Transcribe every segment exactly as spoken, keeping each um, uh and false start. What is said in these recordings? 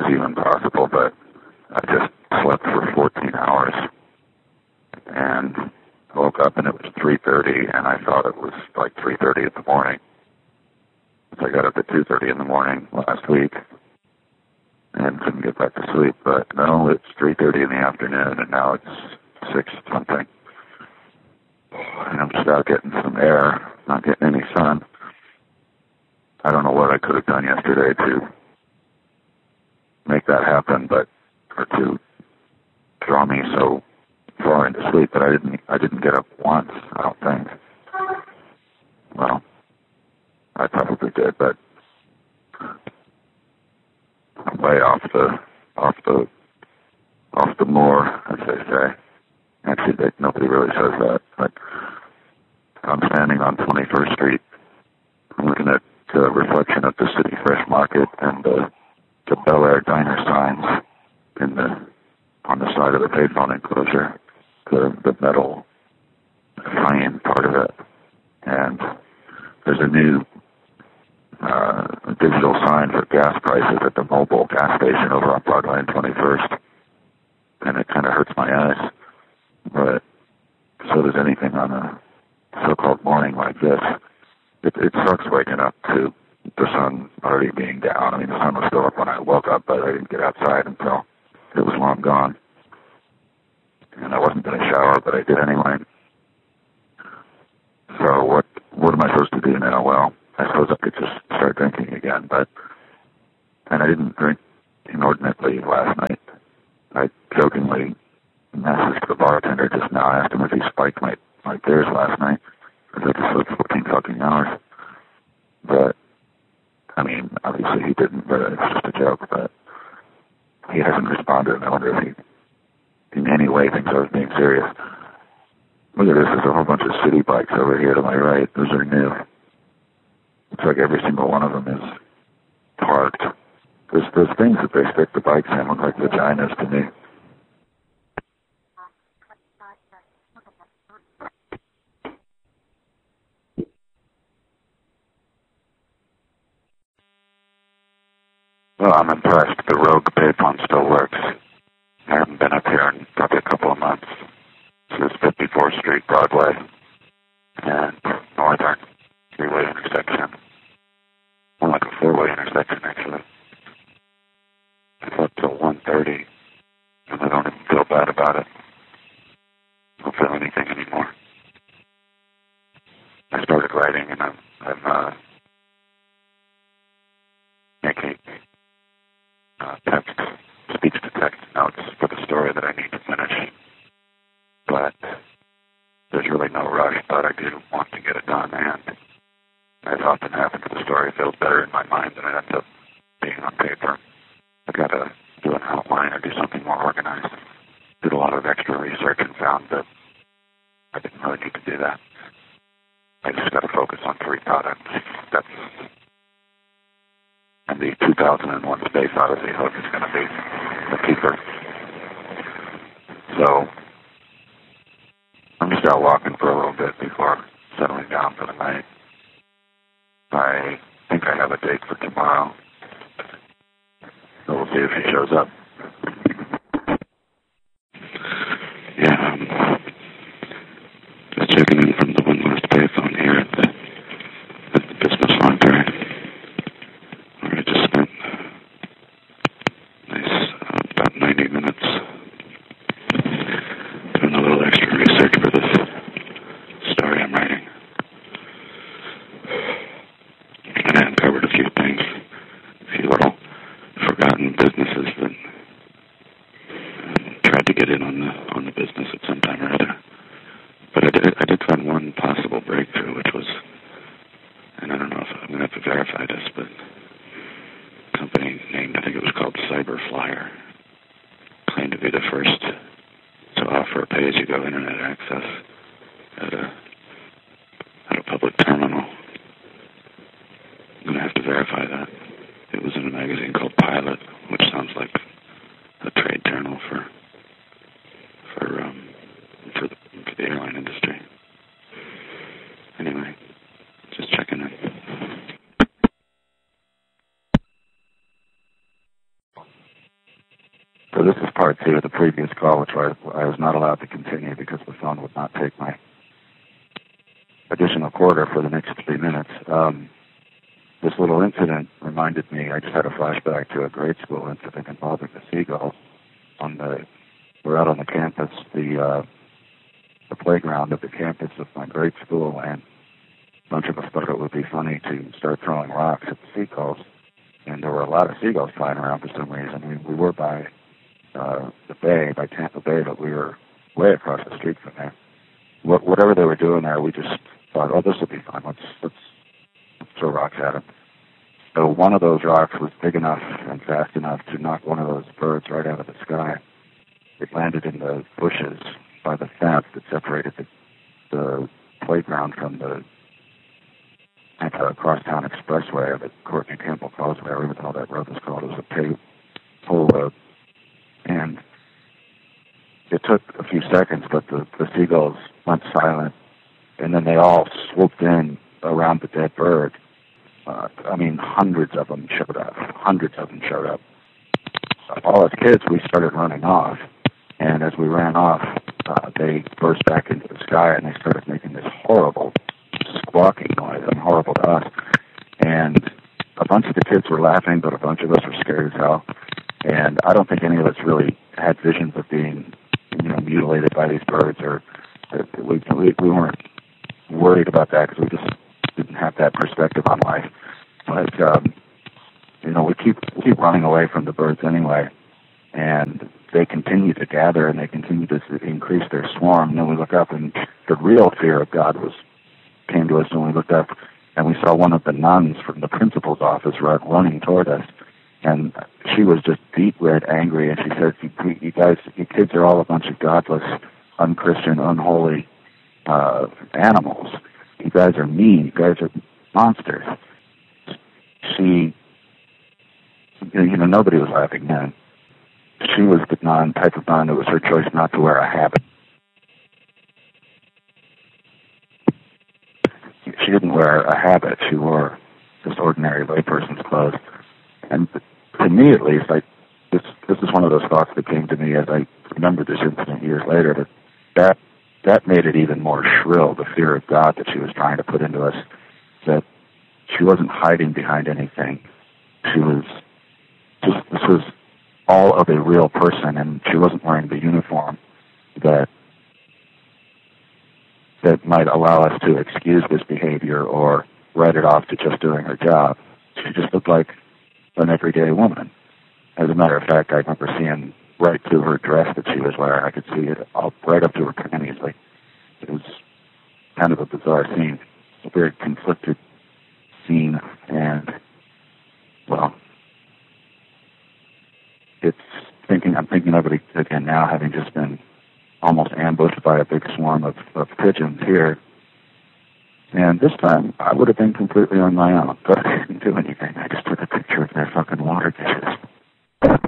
even possible, but I just slept for fourteen hours and woke up and it was three thirty, and I thought it was like three thirty in the morning. So I got up at two thirty in the morning last week and couldn't get back to sleep, but no, it's three thirty in the afternoon, and now it's six something. And I'm just out getting some air, not getting any sun. I don't know what I could have done yesterday to make that happen, but or to draw me so far into sleep, but I didn't. I didn't get up once. I don't think. Well, I probably did, but I'm way off the off the off the moor, as they say. Actually, they, nobody really says that, but I'm standing on twenty-first Street. I'm looking at the reflection of the City Fresh Market and the, the Bel Air Diner signs in the on the side of the payphone enclosure, the, the metal frame part of it. And there's a new uh, digital sign for gas prices at the mobile gas station over on Broadway and twenty-first, and it kind of hurts my eyes. But so does anything on a so-called morning like this. It, it sucks waking up to the sun already being down. I mean, the sun was still up when I woke up, but I didn't get outside until it was long gone. And I wasn't going to shower, but I did anyway. So what what am I supposed to do now? Well, I suppose I could just start drinking again, but and I didn't drink inordinately last night. I jokingly messaged the bartender just now. I asked him if he spiked my, my beers last night, because I just slept fourteen fucking hours. But, I mean, obviously he didn't, but it was just a joke, but he hasn't responded, and I wonder if he in any way thinks I was being serious. Look at this, there's a whole bunch of city bikes over here to my right. Those are new. Looks like every single one of them is parked. Those, those things that they stick the bikes in look like vaginas to me. Well, I'm impressed. The Rogue payphone still works. I haven't been up here in probably a couple of months. This is fifty-fourth Street, Broadway, and Northern three-way intersection. More like a four-way intersection, actually. It's up till one thirty, and I don't even feel bad about it. I don't feel anything anymore. I started writing, and I'm, I'm uh, making uh, text, speech-to-text notes for the story that I need to finish. But there's really no rush, but I do want to get it done, and as often happens, the story feels better in my mind than it ends up being on paper. I've got to do an outline or do something more organized. Did a lot of extra research and found that I didn't really need to do that. I just got to focus on three products. That's and the two thousand one Space Odyssey hook is going to be the keeper. So I'm just out walking for a little bit before settling down for the night. I think I have a date for tomorrow. So we'll see if he shows up. Yeah, um, just checking in from the One West payphone here at the, at the business library, where I just spent nice, uh, about ninety minutes doing a little extra research for this story I'm writing. And I uncovered a few things, a few little forgotten businesses that this is part two of the previous call, which I, I was not allowed to continue because the phone would not take my additional quarter for the next three minutes. Um, this little incident reminded me, I just had a flashback to a grade school incident involving the seagulls. On the, we're out on the campus, the, uh, the playground of the campus of my grade school, and a bunch of us thought it would be funny to start throwing rocks at the seagulls. And there were a lot of seagulls flying around for some reason. We, we were by uh, the bay, by Tampa Bay, but we were way across the street from there. What, whatever they were doing there, we just thought, oh, this will be fun. Let's, let's, let's throw rocks at them. So one of those rocks was big enough and fast enough to knock one of those birds right out of the sky. It landed in the bushes by the fence that separated the, the playground from the uh, Crosstown Expressway, or the Courtney Campbell Causeway, or even how that road was called. It was a paved toll road. And it took a few seconds, but the, the seagulls went silent, and then they all swooped in around the dead bird. Uh, I mean, hundreds of them showed up. Hundreds of them showed up. All as kids, we started running off, and as we ran off, uh, they burst back into the sky, and they started making this horrible squawking noise, and horrible to us. And a bunch of the kids were laughing, but a bunch of us were scared as hell. And I don't think any of us really had visions of being, you know, mutilated by these birds, or we we, we weren't worried about that because we just didn't have that perspective on life. But um, you know, we keep keep running away from the birds anyway, and they continue to gather and they continue to increase their swarm. And then we look up, and the real fear of God was came to us when we looked up, and we saw one of the nuns from the principal's office running toward us. And she was just deep red angry, and she said, you, you guys, you kids are all a bunch of godless, unchristian, unholy uh, animals. You guys are mean. You guys are monsters. She, you know, nobody was laughing then. She was the non type of nun. It was her choice not to wear a habit. She didn't wear a habit. She wore just ordinary layperson's clothes. And to me, at least, I, this this is one of those thoughts that came to me as I remembered this incident years later, that that, that made it even more shrill, the fear of God that she was trying to put into us, that she wasn't hiding behind anything. She was just, this was all of a real person, and she wasn't wearing the uniform that that might allow us to excuse this behavior or write it off to just doing her job. She just looked like an everyday woman. As a matter of fact, I remember seeing right through her dress that she was wearing. I could see it all right up to her panties. Like, it was kind of a bizarre scene, a very conflicted scene, and, well, it's thinking, I'm thinking of it again now, having just been almost ambushed by a big swarm of, of pigeons here. And this time, I would have been completely on my own, but I didn't do anything. I just took a picture of their fucking water dishes.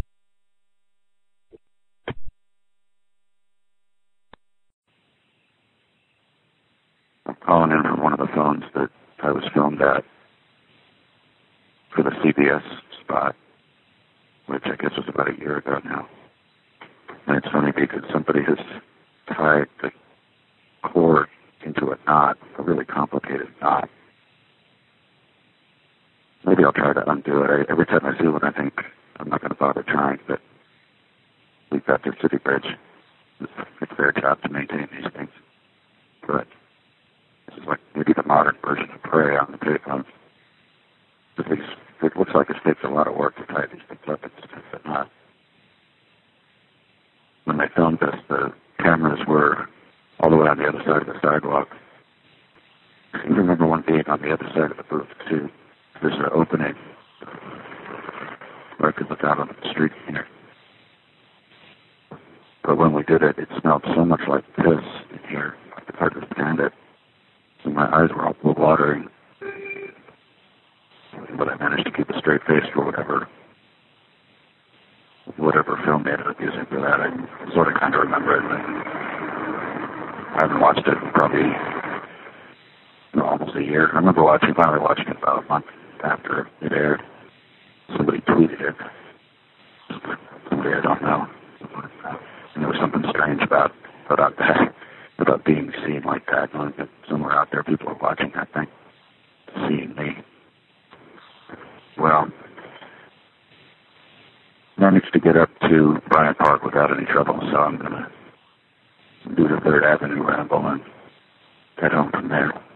I'm calling in from one of the phones that I was filmed at for the C B S spot, which I guess was about a year ago now. And it's funny because somebody has tied the cord into a knot, a really complicated knot. Maybe I'll try to undo it. I, every time I see one, I think I'm not going to bother trying, but we've got the city bridge. It's, it's their job to maintain these things. But this is like maybe the modern version of prey on the payphones. It looks like it takes a lot of work to tie these things up. It's just a knot. When they filmed this, the cameras were all the way on the other side of the sidewalk. I remember one being on the other side of the booth, too. There's an opening where I could look out onto the street here. But when we did it, it smelled so much like piss in here, I could hardly stand it. So my eyes were all watering. But I managed to keep a straight face for whatever whatever film they ended up using for that. I sort of kind of remember it, but I haven't watched it in probably you know, almost a year. I remember watching, finally watching it about a month after it aired. Somebody tweeted it. Somebody I don't know. strange about about that, about being seen like that. Knowing that somewhere out there people are watching that thing, seeing me. Well, managed to get up to Bryant Park without any trouble, so I'm going to do the Third Avenue ramble and head home from there.